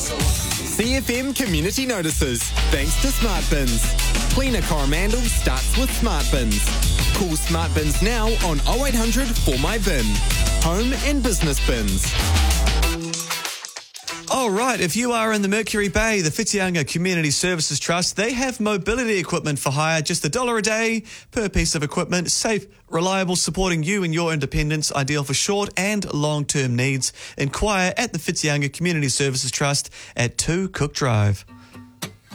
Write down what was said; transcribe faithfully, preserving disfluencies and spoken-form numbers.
C F M Community Notices, thanks to Smart Bins. Cleaner Coromandel starts with Smart Bins. Call Smart Bins now on oh eight hundred four my bin. Home and business bins. All right, if you are in the Mercury Bay, the Whitianga Community Services Trust, they have mobility equipment for hire, just a dollar a day per piece of equipment. Safe, reliable, supporting you and your independence, ideal for short and long-term needs. Inquire at the Whitianga Community Services Trust at two Cook Drive.